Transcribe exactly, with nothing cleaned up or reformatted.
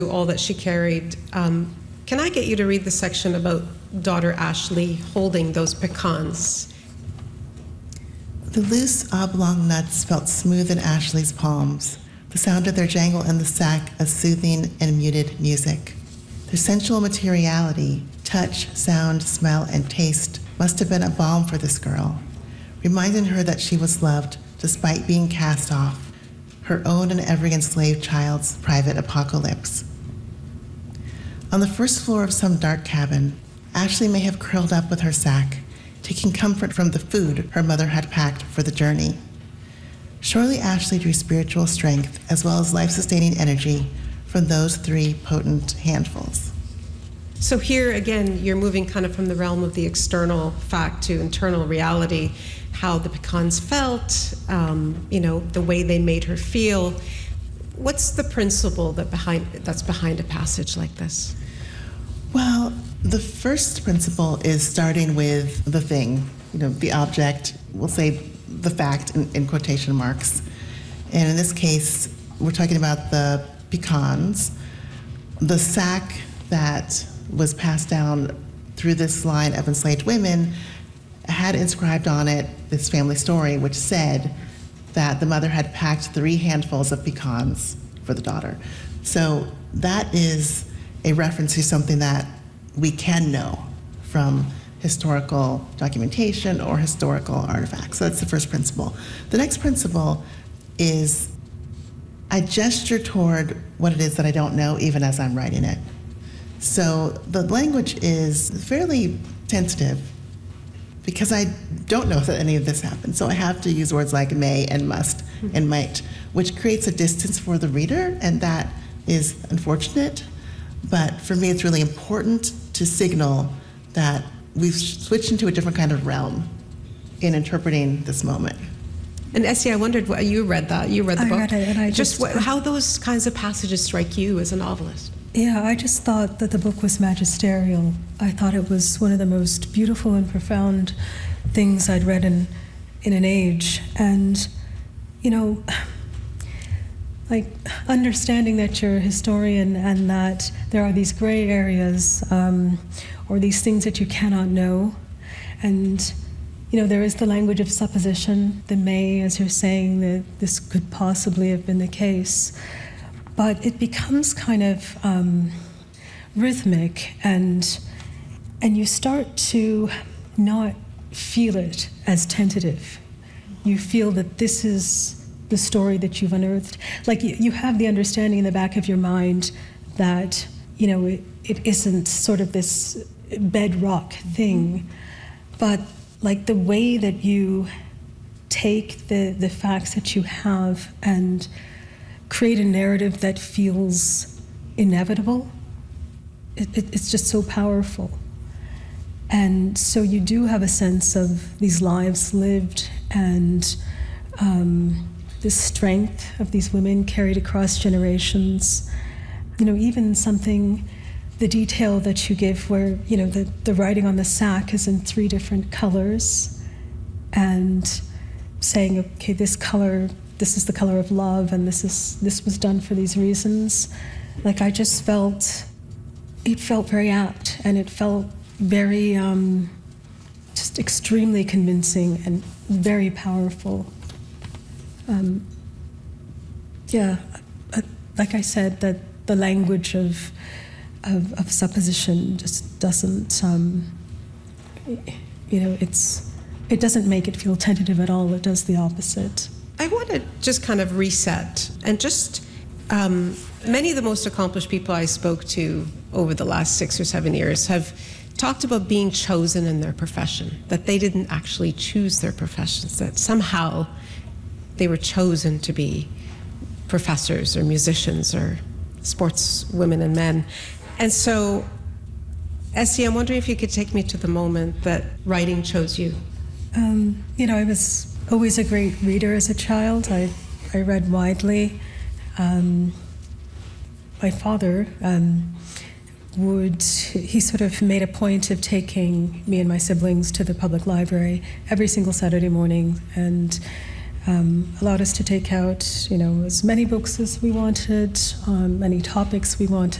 all that she carried. Um, can I get you to read the section about daughter Ashley holding those pecans? The loose oblong nuts felt smooth in Ashley's palms, the sound of their jangle in the sack a soothing and muted music. Their sensual materiality, touch, sound, smell, and taste must have been a balm for this girl, reminding her that she was loved despite being cast off, her own and every enslaved child's private apocalypse. On the first floor of some dark cabin, Ashley may have curled up with her sack, taking comfort from the food her mother had packed for the journey. Surely Ashley drew spiritual strength as well as life-sustaining energy from those three potent handfuls. So here again, you're moving kind of from the realm of the external fact to internal reality, how the pecans felt, um, you know, the way they made her feel. What's the principle that behind that's behind a passage like this? Well, the first principle is starting with the thing, you know, the object, we'll say the fact in, in quotation marks. And in this case, we're talking about the pecans, the sack that was passed down through this line of enslaved women had inscribed on it this family story, which said that the mother had packed three handfuls of pecans for the daughter. So that is a reference to something that we can know from historical documentation or historical artifacts. So that's the first principle. The next principle is I gesture toward what it is that I don't know even as I'm writing it. So the language is fairly tentative because I don't know that any of this happened. So I have to use words like may and must and might, which creates a distance for the reader, and that is unfortunate. But for me, it's really important to signal that we've switched into a different kind of realm in interpreting this moment. And Essie, I wondered, what, you read that, you read the I book. read it, and I just, just what, how those kinds of passages strike you as a novelist? Yeah, I just thought that the book was magisterial. I thought it was one of the most beautiful and profound things I'd read in, in an age. And, you know, like understanding that you're a historian and that there are these gray areas um, or these things that you cannot know. And, you know, there is the language of supposition, the may, as you're saying, that this could possibly have been the case. But it becomes kind of um, rhythmic, and and you start to not feel it as tentative. You feel that this is the story that you've unearthed. Like you, you have the understanding in the back of your mind that, you know, it, it isn't sort of this bedrock thing, but like the way that you take the, the facts that you have and create a narrative that feels inevitable, it, it, it's just so powerful. And so you do have a sense of these lives lived and um, the strength of these women carried across generations. You know, even something, the detail that you give where, you know, the, the writing on the sack is in three different colors, and saying, okay, this color, this is the color of love, and this is this was done for these reasons. Like, I just felt, it felt very apt, and it felt very, um, just extremely convincing and very powerful. Um, yeah, uh, like I said, that the language of, of of supposition just doesn't, um, you know, it's it doesn't make it feel tentative at all. It does the opposite. I want to just kind of reset and just, um, many of the most accomplished people I spoke to over the last six or seven years have talked about being chosen in their profession, that they didn't actually choose their professions, that somehow they were chosen to be professors or musicians or sports women and men. And so, Essie, I'm wondering if you could take me to the moment that writing chose you. Um, you know, I was always a great reader as a child. I, I read widely. Um, my father um, would, he sort of made a point of taking me and my siblings to the public library every single Saturday morning, and um, allowed us to take out, you know, as many books as we wanted, on many topics we wanted.